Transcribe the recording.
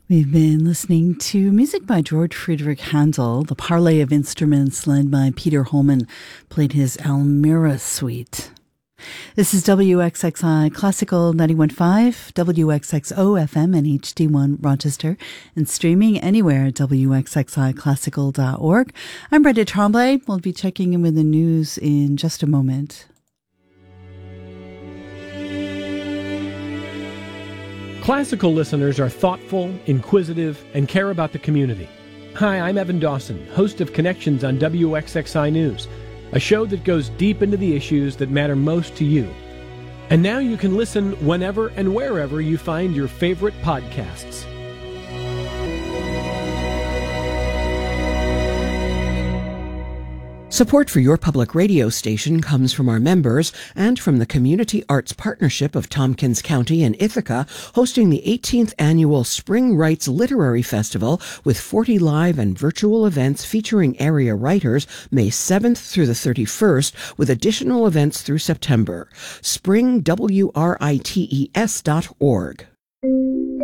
We've been listening to music by George Friedrich Handel. The parley of instruments led by Peter Holman played his Almira Suite. This is WXXI Classical 91.5, WXXO FM and HD1 Rochester, and streaming anywhere at WXXIClassical.org. I'm Brenda Tremblay. We'll be checking in with the news in just a moment. Classical listeners are thoughtful, inquisitive, and care about the community. Hi, I'm Evan Dawson, host of Connections on WXXI News, a show that goes deep into the issues that matter most to you. And now you can listen whenever and wherever you find your favorite podcasts. Support for your public radio station comes from our members and from the Community Arts Partnership of Tompkins County and Ithaca, hosting the 18th Annual Spring Writes Literary Festival with 40 live and virtual events featuring area writers May 7th through the 31st, with additional events through September. springwrites.org.